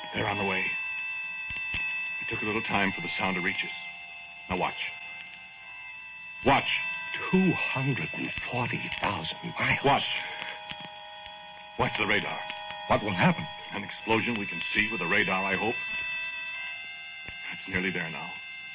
They're on the way. It took a little time for the sound to reach us. Now watch. Watch. 240,000 miles. Watch. Watch the radar. What will happen? An explosion we can see with the radar, I hope. It's nearly there now.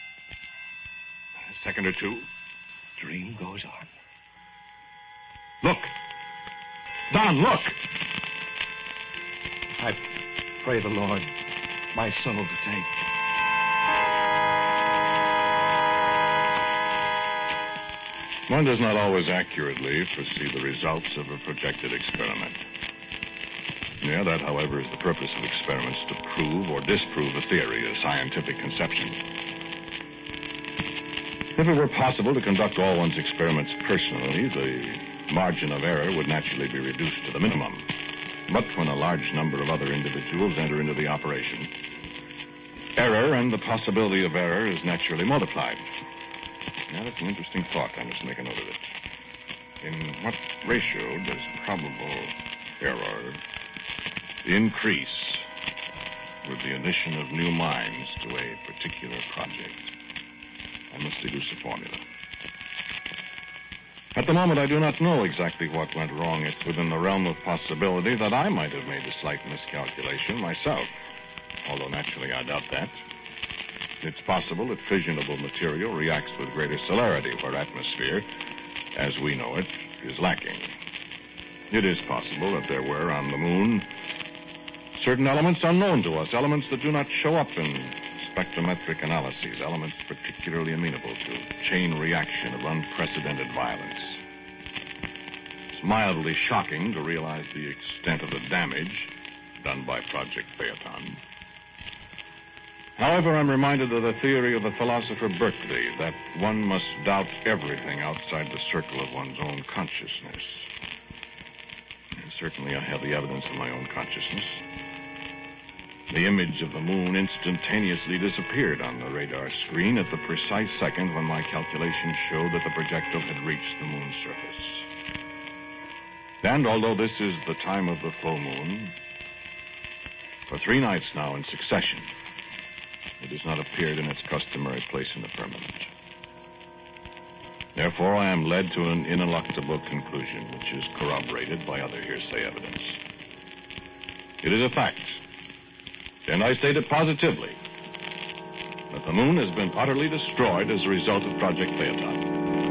A second or two. Dream goes on. Look. Don, look. I pray the Lord my soul to take. One does not always accurately foresee the results of a projected experiment. Yeah, that, however, is the purpose of experiments, to prove or disprove a theory, a scientific conception. If it were possible to conduct all one's experiments personally, the margin of error would naturally be reduced to the minimum. But when a large number of other individuals enter into the operation, error and the possibility of error is naturally multiplied. Now, that's an interesting thought. I must make a note of it. In what ratio does probable error increase with the addition of new minds to a particular project? I must deduce a formula. At the moment, I do not know exactly what went wrong. It's within the realm of possibility that I might have made a slight miscalculation myself, although naturally I doubt that. It's possible that fissionable material reacts with greater celerity where atmosphere, as we know it, is lacking. It is possible that there were on the moon certain elements unknown to us, elements that do not show up in spectrometric analyses, elements particularly amenable to chain reaction of unprecedented violence. It's mildly shocking to realize the extent of the damage done by Project Phaeton. However, I'm reminded of the theory of the philosopher Berkeley that one must doubt everything outside the circle of one's own consciousness. And certainly I have the evidence of my own consciousness. The image of the moon instantaneously disappeared on the radar screen at the precise second when my calculations showed that the projectile had reached the moon's surface. And although this is the time of the full moon, for 3 nights now in succession, it has not appeared in its customary place in the firmament. Therefore, I am led to an ineluctable conclusion, which is corroborated by other hearsay evidence. It is a fact, and I state it positively, that the moon has been utterly destroyed as a result of Project Phaeton.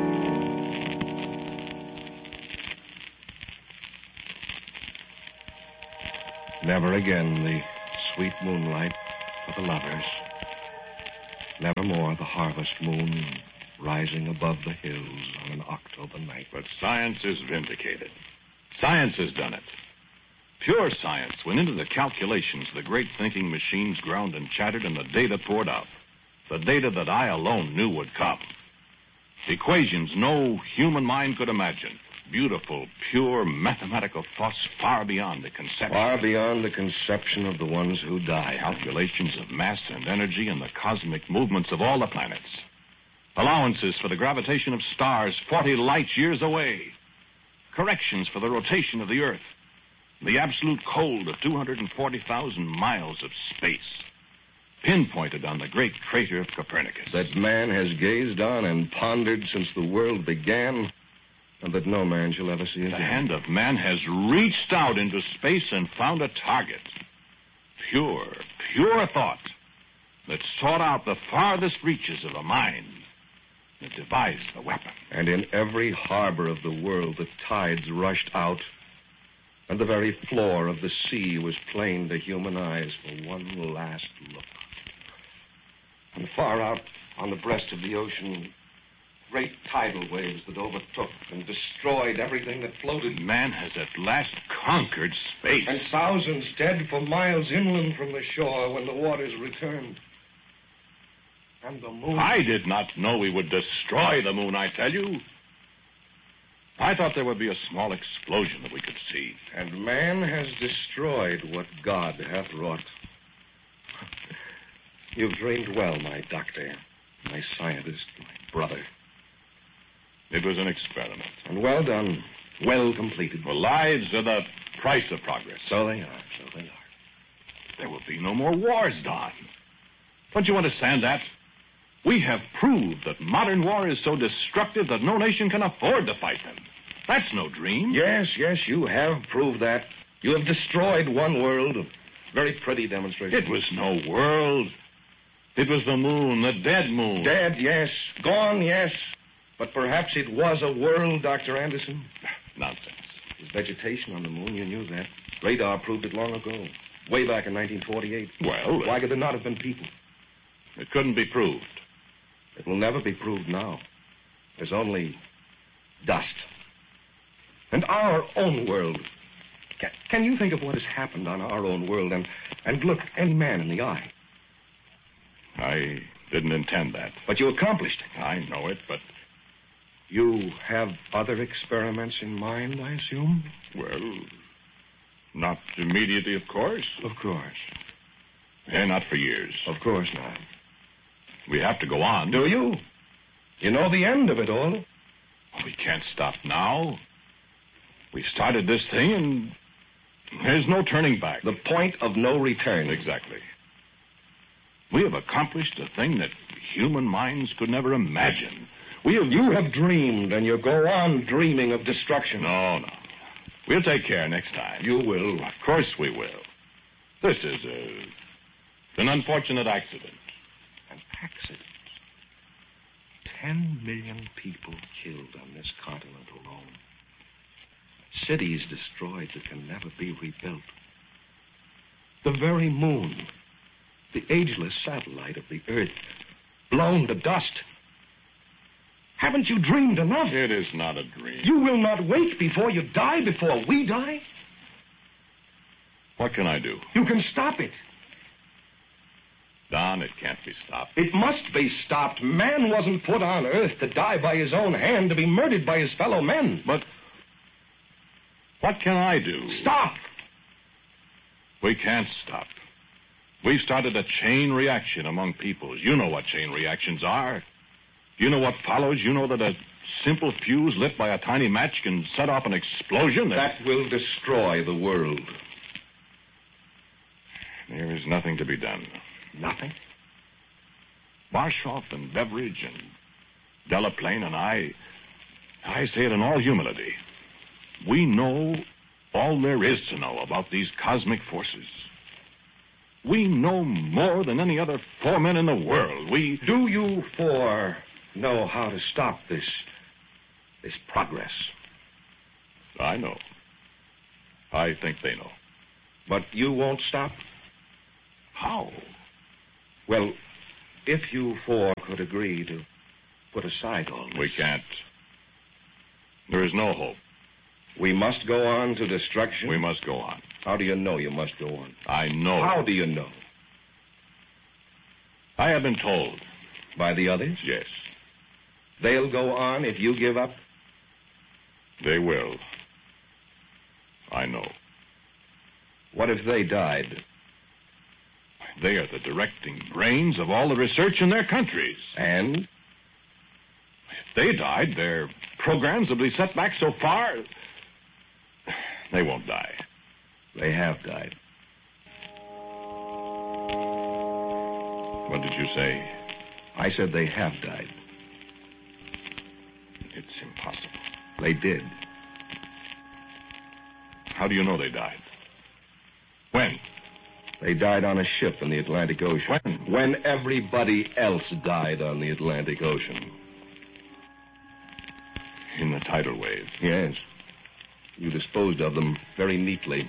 Never again the sweet moonlight for the lovers. Nevermore the harvest moon rising above the hills on an October night. But science is vindicated. Science has done it. Pure science went into the calculations, the great thinking machines ground and chattered, and the data poured out. The data that I alone knew would come. Equations no human mind could imagine. Beautiful, pure, mathematical thoughts far beyond the conception. Far beyond the conception of the ones who die. Calculations of mass and energy and the cosmic movements of all the planets. Allowances for the gravitation of stars 40 light years away. Corrections for the rotation of the Earth. The absolute cold of 240,000 miles of space. Pinpointed on the great crater of Copernicus. That man has gazed on and pondered since the world began, and that no man shall ever see again. The hand of man has reached out into space and found a target. Pure thought that sought out the farthest reaches of a mind that devised the weapon. And in every harbor of the world, the tides rushed out, and the very floor of the sea was plain to human eyes for one last look. And far out on the breast of the ocean, great tidal waves that overtook and destroyed everything that floated. Man has at last conquered space. And thousands dead for miles inland from the shore when the waters returned. And the moon... I did not know we would destroy the moon, I tell you. I thought there would be a small explosion that we could see. And man has destroyed what God hath wrought. You've dreamed well, my doctor, my scientist, my brother. It was an experiment. And well done, well completed. For lives are the price of progress. So they are, so they are. There will be no more wars, Don. Don't you understand that? We have proved that modern war is so destructive that no nation can afford to fight them. That's no dream. Yes, you have proved that. You have destroyed one world. A very pretty demonstration. It was no world. It was the moon, the dead moon. Dead, yes. Gone, yes. But perhaps it was a world, Dr. Anderson. Nonsense. There's vegetation on the moon. You knew that. Radar proved it long ago. Way back in 1948. Well, why could there not have been people? It couldn't be proved. It will never be proved now. There's only dust. And our own world. Can you think of what has happened on our own world and look any man in the eye? I didn't intend that. But you accomplished it. I know it, but... You have other experiments in mind, I assume? Well, not immediately, of course. Of course. And not for years. Of course not. We have to go on. Do you? You know the end of it all. We can't stop now. We started this thing, and there's no turning back. The point of no return. Exactly. We have accomplished a thing that human minds could never imagine. You have dreamed, and you go on dreaming of destruction. No. We'll take care next time. You will. Of course we will. This is an unfortunate accident. An accident? 10 million people killed on this continent alone. Cities destroyed that can never be rebuilt. The very moon, the ageless satellite of the Earth, blown to dust. Haven't you dreamed enough? It is not a dream. You will not wake before you die, before we die? What can I do? You can stop it. Don, it can't be stopped. It must be stopped. Man wasn't put on Earth to die by his own hand, to be murdered by his fellow men. But what can I do? Stop! We can't stop. We've started a chain reaction among peoples. You know what chain reactions are. You know what follows. You know that a simple fuse lit by a tiny match can set off an explosion that will destroy the world. There is nothing to be done. Nothing? Barshoff and Beveridge and Delaplane and I say it in all humility. We know all there is to know about these cosmic forces. We know more than any other four men in the world. Do you four know how to stop this progress? I know. I think they know. But you won't stop? How? Well, if you four could agree to put aside all this... We can't. There is no hope. We must go on to destruction? We must go on. How do you know you must go on? I know. How do you know? I have been told. By the others? Yes. They'll go on if you give up? They will. I know. What if they died? They are the directing brains of all the research in their countries. And? If they died, their programs will be set back so far, they won't die. They have died. What did you say? I said they have died. It's impossible. They did. How do you know they died? When? They died on a ship in the Atlantic Ocean. When? When everybody else died on the Atlantic Ocean. In the tidal wave? Yes. You disposed of them very neatly.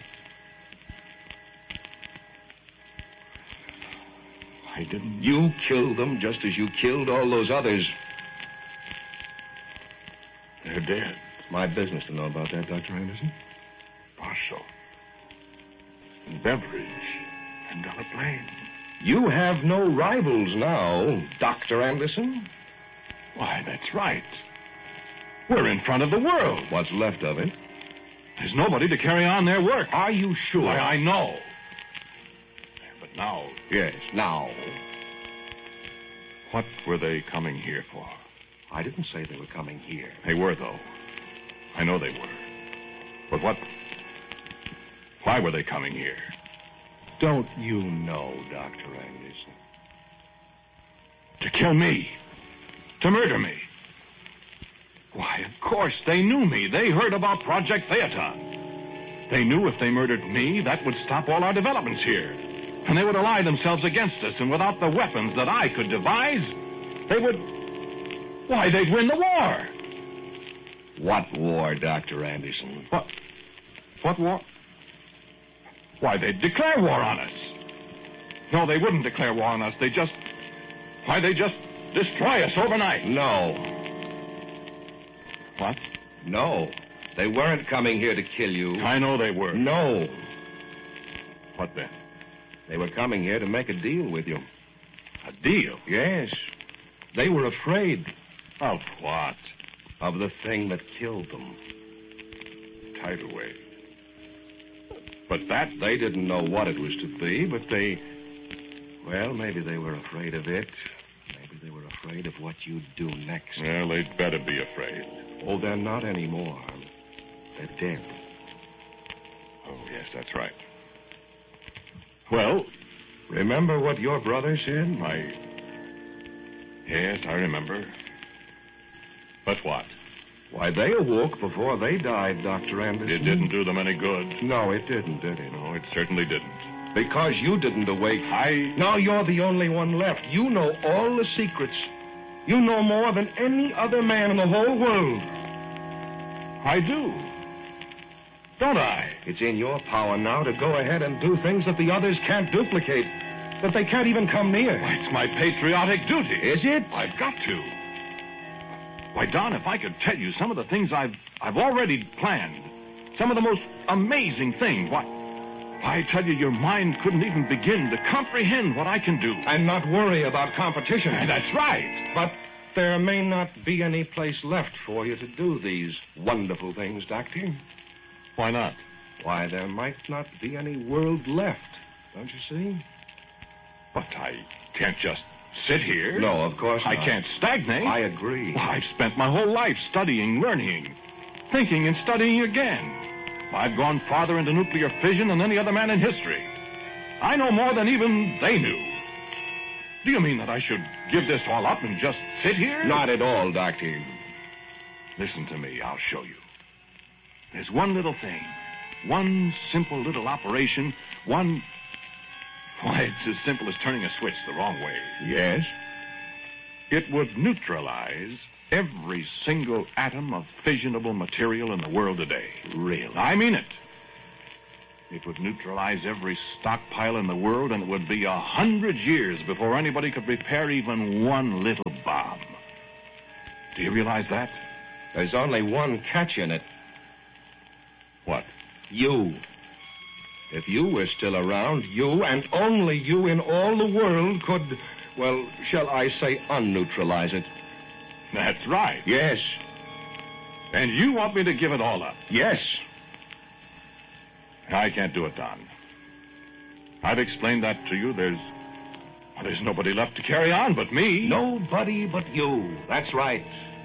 I didn't... You killed them just as you killed all those others. They're dead. It's my business to know about that, Dr. Anderson. Barshoff. And Beveridge. And Delaplane. You have no rivals now, Dr. Anderson. Why, that's right. We're in front of the world. What's left of it. There's nobody to carry on their work. Are you sure? Why, I know. But now... Yes, now. What were they coming here for? I didn't say they were coming here. They were, though. I know they were. But what... Why were they coming here? Don't you know, Dr. Anderson? To kill me. To murder me. Why, of course, they knew me. They heard about Project Phaeton. They knew if they murdered me, that would stop all our developments here. And they would ally themselves against us, and without the weapons that I could devise, they would... Why, they'd win the war. What war, Dr. Anderson? What war? Why, they'd declare war on us. No, they wouldn't declare war on us. They'd just destroy us overnight. No. What? No. They weren't coming here to kill you. I know they were. No. What then? They were coming here to make a deal with you. A deal? Yes. They were afraid. Of what? Of the thing that killed them. Tidal wave. But that... They didn't know what it was to be, but they... Well, maybe they were afraid of it. Maybe they were afraid of what you'd do next. Well, they'd better be afraid. Oh, they're not anymore. They're dead. Oh, yes, that's right. Well... Remember what your brother said? Yes, I remember. But what? Why, they awoke before they died, Dr. Anderson. It didn't do them any good. No, it didn't, did it? No, it certainly didn't. Because you didn't awake. Now you're the only one left. You know all the secrets. You know more than any other man in the whole world. I do. Don't I? It's in your power now to go ahead and do things that the others can't duplicate, that they can't even come near. Why, it's my patriotic duty. Is it? I've got to. Why, Don, if I could tell you some of the things I've already planned, some of the most amazing things, why, I tell you, your mind couldn't even begin to comprehend what I can do. And not worry about competition. That's right. But there may not be any place left for you to do these wonderful things, Doctor. Why not? Why, there might not be any world left, don't you see? But I can't just sit here. No, of course not. I can't stagnate. I agree. Well, I've spent my whole life studying, learning, thinking and studying again. I've gone farther into nuclear fission than any other man in history. I know more than even they knew. Do you mean that I should give this all up and just sit here? Not at all, Doctor. Listen to me. I'll show you. There's one little thing. One simple little operation. Why, it's as simple as turning a switch the wrong way. Yes? It would neutralize every single atom of fissionable material in the world today. Really? I mean it. It would neutralize every stockpile in the world, and it would be 100 years before anybody could prepare even one little bomb. Do you realize that? There's only one catch in it. What? You. If you were still around, you and only you in all the world could, well, shall I say, unneutralize it. That's right. Yes. And you want me to give it all up? Yes. I can't do it, Don. I've explained that to you. There's nobody left to carry on but me. Nobody but you. That's right.